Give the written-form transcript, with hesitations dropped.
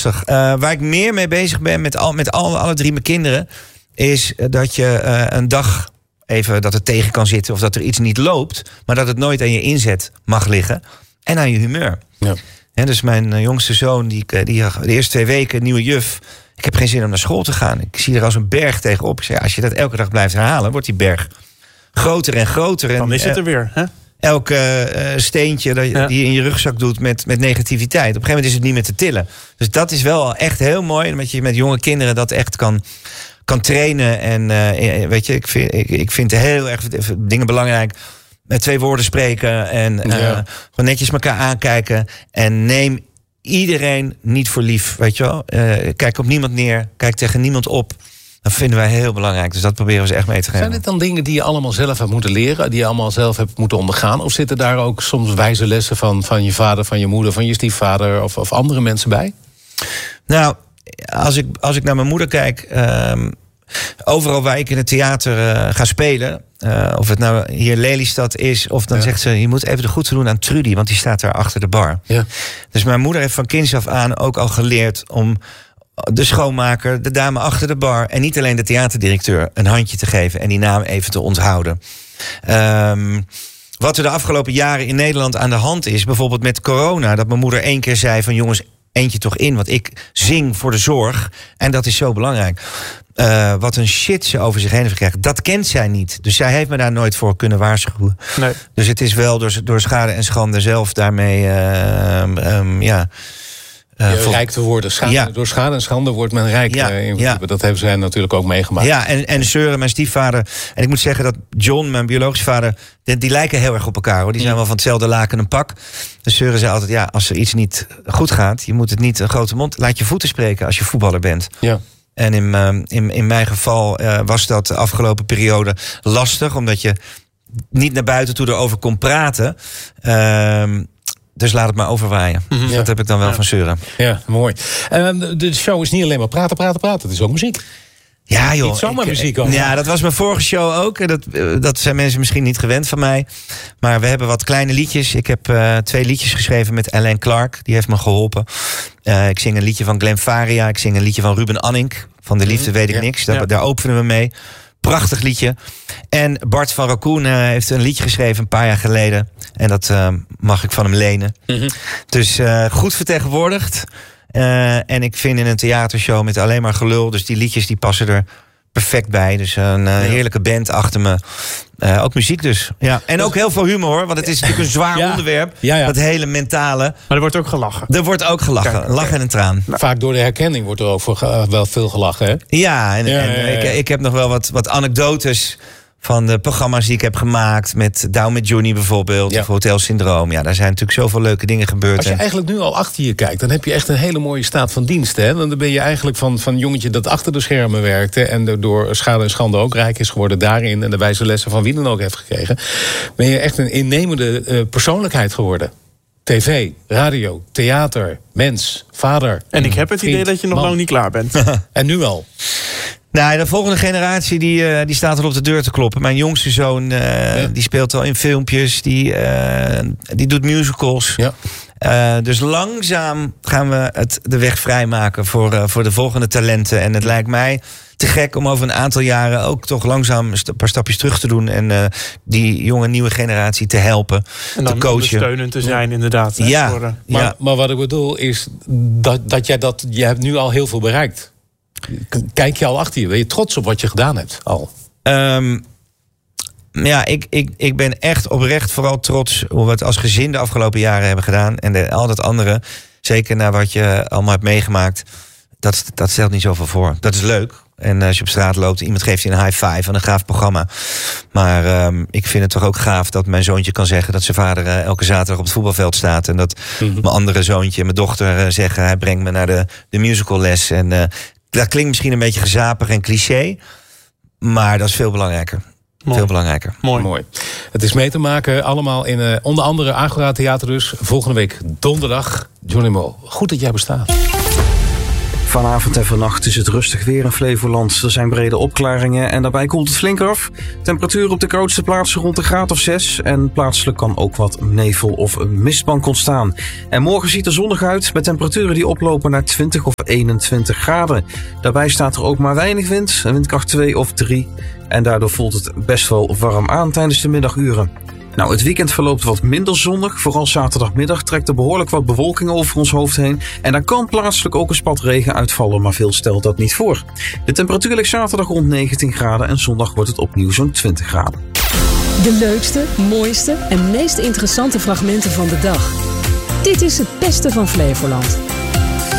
lastig. Waar ik meer mee bezig ben met alle 3 mijn kinderen, is dat je een dag even dat het tegen kan zitten of dat er iets niet loopt, maar dat het nooit aan je inzet mag liggen en aan je humeur. Ja. Dus mijn jongste zoon, die de eerste 2 weken nieuwe juf. Ik heb geen zin om naar school te gaan. Ik zie er als een berg tegenop. Ik zeg, als je dat elke dag blijft herhalen, wordt die berg groter en groter. Dan is het er weer, hè? Elke steentje die je in je rugzak doet met negativiteit. Op een gegeven moment is het niet meer te tillen. Dus dat is wel echt heel mooi. Dat je met jonge kinderen dat echt kan trainen. En weet je, ik vind heel erg dingen belangrijk. Met 2 woorden spreken. En gewoon netjes elkaar aankijken. En neem iedereen niet voor lief. Weet je wel? Kijk op niemand neer. Kijk tegen niemand op. Dat vinden wij heel belangrijk. Dus dat proberen we ze echt mee te geven. Zijn dit dan dingen die je allemaal zelf hebt moeten leren? Die je allemaal zelf hebt moeten ondergaan? Of zitten daar ook soms wijze lessen van je vader, van je moeder, van je stiefvader of andere mensen bij? Nou, als ik naar mijn moeder kijk, overal waar ik in het theater ga spelen, of het nou hier Lelystad is, of dan zegt ze, je moet even de goed doen aan Trudy, want die staat daar achter de bar. Ja. Dus mijn moeder heeft van kinds af aan ook al geleerd om de schoonmaker, de dame achter de bar en niet alleen de theaterdirecteur een handje te geven en die naam even te onthouden. Wat er de afgelopen jaren in Nederland aan de hand is, bijvoorbeeld met corona, dat mijn moeder 1 keer zei van jongens, eentje toch in, want ik zing voor de zorg en dat is zo belangrijk. Wat een shit ze over zich heen heeft gekregen, dat kent zij niet. Dus zij heeft me daar nooit voor kunnen waarschuwen. Nee. Dus het is wel door schade en schande zelf daarmee rijk te worden. Door schade en schande wordt men rijk. Dat hebben zij natuurlijk ook meegemaakt. Ja, en Søren, mijn stiefvader. En ik moet zeggen dat John, mijn biologische vader, die lijken heel erg op elkaar, hoor. Die zijn wel van hetzelfde laken een pak. Dus Søren zei altijd, als er iets niet goed gaat, je moet het niet een grote mond, laat je voeten spreken als je voetballer bent. Ja. En in mijn geval was dat de afgelopen periode lastig, omdat je niet naar buiten toe erover kon praten. Dus laat het maar overwaaien. Mm-hmm. Dat heb ik dan wel van Søren. Ja, mooi. De show is niet alleen maar praten. Het is ook muziek. Ja, joh. Niet zomaar muziek ook. Ja, dat was mijn vorige show ook. Dat zijn mensen misschien niet gewend van mij. Maar we hebben wat kleine liedjes. Ik heb 2 liedjes geschreven met Alain Clark. Die heeft me geholpen. Ik zing een liedje van Glenn Faria. Ik zing een liedje van Ruben Anink. Van De Liefde weet ik niks. Daar openen we mee. Prachtig liedje. En Bart van Raccoon heeft een liedje geschreven een paar jaar geleden. En dat mag ik van hem lenen. Mm-hmm. Dus goed vertegenwoordigd. En ik vind in een theatershow met alleen maar gelul, dus die liedjes die passen er perfect bij. Dus een heerlijke band achter me. Ook muziek dus. Ja. En ook heel veel humor, hoor. Want het is natuurlijk een zwaar onderwerp. Ja. Dat hele mentale. Maar er wordt ook gelachen. Er wordt ook gelachen. Kijk. Lachen en een traan. Vaak door de herkenning wordt er ook wel veel gelachen, hè? Ja, ik heb nog wel wat anekdotes van de programma's die ik heb gemaakt met Down met Johnny bijvoorbeeld, of Hotel Syndroom. Ja, daar zijn natuurlijk zoveel leuke dingen gebeurd. Als je eigenlijk nu al achter je kijkt, dan heb je echt een hele mooie staat van dienst. Hè? Dan ben je eigenlijk van jongetje dat achter de schermen werkte en door schade en schande ook rijk is geworden daarin en de wijze lessen van wie dan ook heeft gekregen, ben je echt een innemende persoonlijkheid geworden. TV, radio, theater, mens, vader. En ik heb het idee dat je nog lang niet klaar bent. En nu al. Nou, de volgende generatie die staat al op de deur te kloppen. Mijn jongste zoon die speelt al in filmpjes. Die doet musicals. Ja. Dus langzaam gaan we de weg vrijmaken voor de volgende talenten. En het lijkt mij te gek om over een aantal jaren ook toch langzaam een paar stapjes terug te doen. En die jonge nieuwe generatie te helpen, en dan te coachen. ondersteunend te zijn, inderdaad. Ja. Maar wat ik bedoel is dat je hebt nu al heel veel bereikt. Kijk je al achter je? Ben je trots op wat je gedaan hebt al? Ik ben echt oprecht vooral trots hoe we het als gezin de afgelopen jaren hebben gedaan. En al dat andere, zeker naar wat je allemaal hebt meegemaakt, dat stelt niet zoveel voor. Dat is leuk. En als je op straat loopt, iemand geeft je een high five van een gaaf programma. Maar ik vind het toch ook gaaf dat mijn zoontje kan zeggen dat zijn vader elke zaterdag op het voetbalveld staat. En dat mijn andere zoontje en mijn dochter zeggen, hij brengt me naar de musicalles. En dat klinkt misschien een beetje gezapig en cliché, maar dat is veel belangrijker. Mooi. Veel belangrijker. Mooi. Het is mee te maken allemaal in onder andere Agora Theater dus. Volgende week donderdag. Johnny Mol, goed dat jij bestaat. Vanavond en vannacht is het rustig weer in Flevoland. Er zijn brede opklaringen en daarbij koelt het flink af. Temperatuur op de koudste plaatsen rond een graad of 6. En plaatselijk kan ook wat nevel of een mistbank ontstaan. En morgen ziet er zonnig uit met temperaturen die oplopen naar 20 of 21 graden. Daarbij staat er ook maar weinig wind, een windkracht 2 of 3. En daardoor voelt het best wel warm aan tijdens de middaguren. Nou, het weekend verloopt wat minder zonnig. Vooral zaterdagmiddag trekt er behoorlijk wat bewolking over ons hoofd heen. En daar kan plaatselijk ook een spat regen uitvallen, maar veel stelt dat niet voor. De temperatuur ligt zaterdag rond 19 graden en zondag wordt het opnieuw zo'n 20 graden. De leukste, mooiste en meest interessante fragmenten van de dag. Dit is het beste van Flevoland.